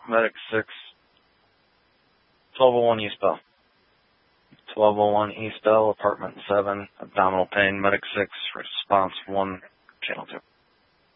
Medic 6, 1201 East Bell. 1201 East Bell, apartment 7, abdominal pain, Medic 6, response 1, channel 2.